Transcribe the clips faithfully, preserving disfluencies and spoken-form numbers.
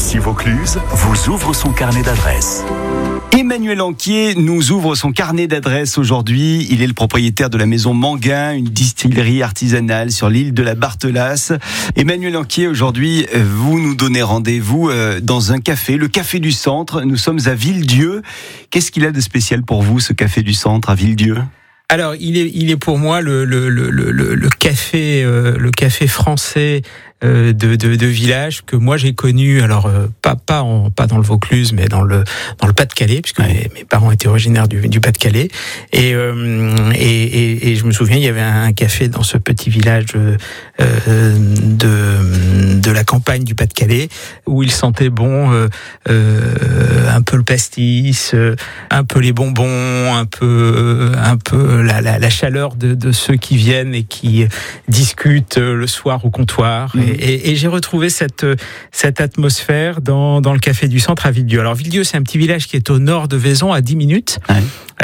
Ici Vaucluse vous ouvre son carnet d'adresses. Emmanuel Anquier nous ouvre son carnet d'adresses aujourd'hui. Il est le propriétaire de la maison Manguin, une distillerie artisanale sur l'île de la Barthelasse. Emmanuel Anquier, aujourd'hui, vous nous donnez rendez-vous dans un café, le Café du Centre. Nous sommes à Villedieu. Qu'est-ce qu'il a de spécial pour vous, ce Café du Centre à Villedieu ? Alors, il est, il est pour moi le, le, le, le, le café, euh, le café français euh, de, de, de village que moi j'ai connu. Alors, euh, pas, pas, en, pas dans le Vaucluse, mais dans le, dans le Pas-de-Calais, puisque ouais. mes, mes parents étaient originaires du, du Pas-de-Calais. Et, euh, et, et, et je me souviens, il y avait un café dans ce petit village euh, de, de la campagne du Pas-de-Calais où il sentait bon euh, euh, un peu le pastis, euh, un peu les bonbons, un peu, un peu La, la, la chaleur de, de ceux qui viennent et qui discutent le soir au comptoir. Mmh. Et, et, et j'ai retrouvé cette, cette atmosphère dans, dans le Café du Centre à Villedieu. Alors Villedieu, c'est un petit village qui est au nord de Vaison, à dix minutes. Ouais.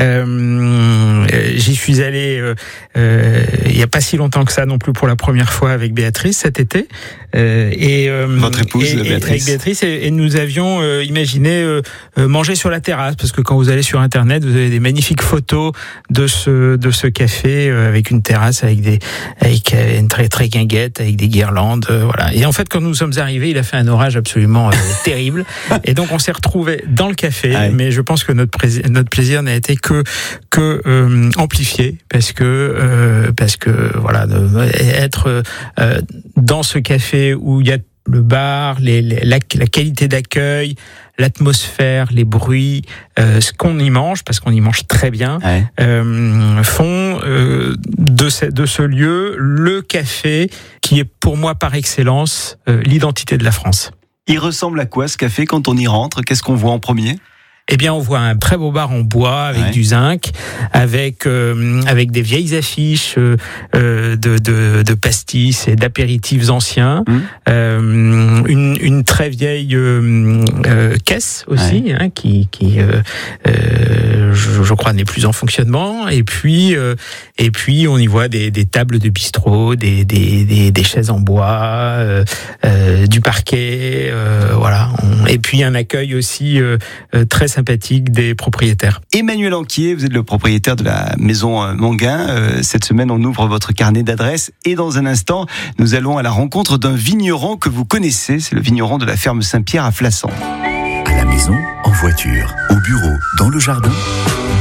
Euh, j'y suis allé euh, euh, il n'y a pas si longtemps que ça non plus pour la première fois avec Béatrice cet été. Euh, et, euh, Votre épouse, et, Béatrice. Avec Béatrice, et, et nous avions euh, imaginé euh, manger sur la terrasse, parce que quand vous allez sur Internet, vous avez des magnifiques photos de ce, de ce café euh, avec une terrasse, avec des, avec une très très guinguette, avec des guirlandes, euh, voilà. Et en fait, quand nous sommes arrivés, il a fait un orage absolument euh, terrible, et donc on s'est retrouvés dans le café. Ah oui. Mais je pense que notre, pré- notre plaisir n'a été que que euh, amplifié, parce que euh, parce que voilà, de, être euh, dans ce café où il y a le bar, les, les, la, la qualité d'accueil, l'atmosphère, les bruits, euh, ce qu'on y mange, parce qu'on y mange très bien, ouais. euh, font euh, de, ce, de ce lieu le café qui est pour moi par excellence euh, l'identité de la France. Il ressemble à quoi ce café quand on y rentre ? Qu'est-ce qu'on voit en premier ? Eh bien, on voit un très beau bar en bois avec ouais. du zinc, avec euh, avec des vieilles affiches euh, de, de de pastis et d'apéritifs anciens, mmh. euh, une une très vieille euh, euh, caisse aussi, ouais. hein, qui qui euh, euh, je, je crois n'est plus en fonctionnement. Et puis euh, et puis on y voit des des tables de bistrot, des des des, des chaises en bois, euh, euh, du parquet, euh, voilà. On, et puis un accueil aussi euh, très sympathique des propriétaires. Emmanuel Anquier, vous êtes le propriétaire de la maison Manguin. Euh, cette semaine, on ouvre votre carnet d'adresses et dans un instant, nous allons à la rencontre d'un vigneron que vous connaissez. C'est le vigneron de la ferme Saint-Pierre à Flassan. À la maison, en voiture, au bureau, dans le jardin.